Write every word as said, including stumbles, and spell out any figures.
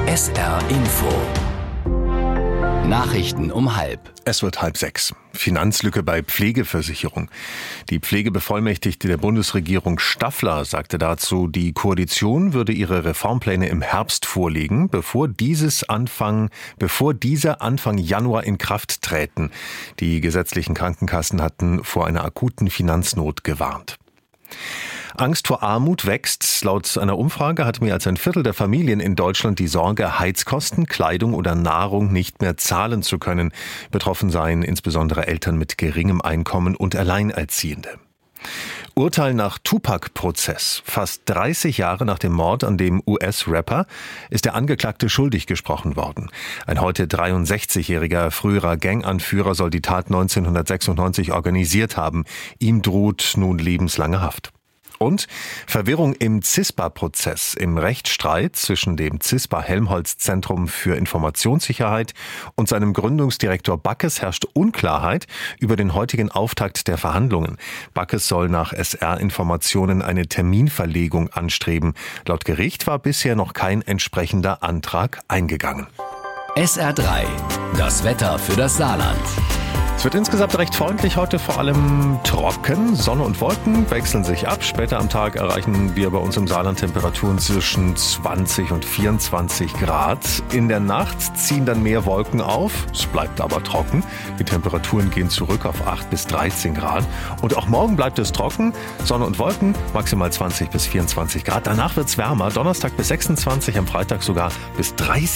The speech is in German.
S R Info. Nachrichten um halb. Es wird halb sechs. Finanzlücke bei Pflegeversicherung. Die Pflegebevollmächtigte der Bundesregierung Staffler sagte dazu, die Koalition würde ihre Reformpläne im Herbst vorlegen, bevor dieses Anfang, bevor diese Anfang Januar in Kraft treten. Die gesetzlichen Krankenkassen hatten vor einer akuten Finanznot gewarnt. Angst vor Armut wächst. Laut einer Umfrage hat mehr als ein Viertel der Familien in Deutschland die Sorge, Heizkosten, Kleidung oder Nahrung nicht mehr zahlen zu können. Betroffen seien insbesondere Eltern mit geringem Einkommen und Alleinerziehende. Urteil nach Tupac-Prozess. Fast dreißig Jahre nach dem Mord an dem U S-Rapper ist der Angeklagte schuldig gesprochen worden. Ein heute dreiundsechzigjähriger früherer Ganganführer soll die Tat neunzehnhundertsechsundneunzig organisiert haben. Ihm droht nun lebenslange Haft. Und Verwirrung im CISPA-Prozess. Im Rechtsstreit zwischen dem CISPA-Helmholtz-Zentrum für Informationssicherheit und seinem Gründungsdirektor Backes herrscht Unklarheit über den heutigen Auftakt der Verhandlungen. Backes soll nach S R-Informationen eine Terminverlegung anstreben. Laut Gericht war bisher noch kein entsprechender Antrag eingegangen. S R drei. Das Wetter für das Saarland. Es wird insgesamt recht freundlich heute, vor allem trocken. Sonne und Wolken wechseln sich ab. Später am Tag erreichen wir bei uns im Saarland Temperaturen zwischen zwanzig und vierundzwanzig Grad. In der Nacht ziehen dann mehr Wolken auf. Es bleibt aber trocken. Die Temperaturen gehen zurück auf acht bis dreizehn Grad. Und auch morgen bleibt es trocken. Sonne und Wolken, maximal zwanzig bis vierundzwanzig Grad. Danach wird es wärmer. Donnerstag bis sechsundzwanzig, am Freitag sogar bis dreißig.